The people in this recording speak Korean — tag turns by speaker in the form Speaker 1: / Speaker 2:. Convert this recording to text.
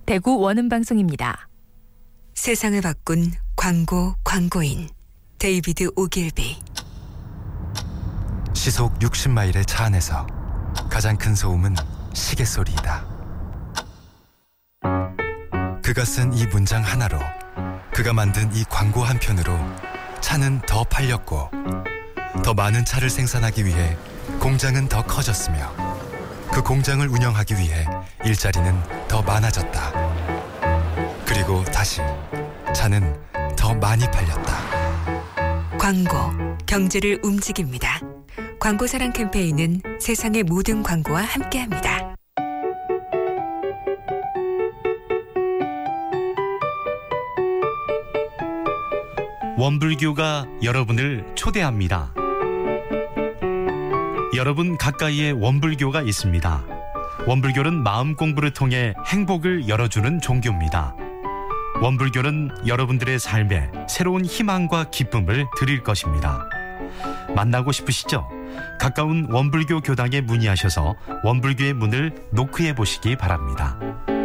Speaker 1: 대구 원음방송입니다.
Speaker 2: 세상을 바꾼 광고인 데이비드 오길비.
Speaker 3: 시속 60마일의 차 안에서 가장 큰 소음은 시계 소리이다. 그가 쓴 이 문장 하나로, 그가 만든 이 광고 한 편으로 차는 더 팔렸고, 더 많은 차를 생산하기 위해 공장은 더 커졌으며, 그 공장을 운영하기 위해 일자리는 더 많아졌다. 그리고 다시 차는 더 많이 팔렸다.
Speaker 2: 광고, 경제를 움직입니다. 광고사랑 캠페인은 세상의 모든 광고와 함께합니다.
Speaker 4: 원불교가 여러분을 초대합니다. 여러분 가까이에 원불교가 있습니다. 원불교는 마음 공부를 통해 행복을 열어주는 종교입니다. 원불교는 여러분들의 삶에 새로운 희망과 기쁨을 드릴 것입니다. 만나고 싶으시죠? 가까운 원불교 교당에 문의하셔서 원불교의 문을 노크해 보시기 바랍니다.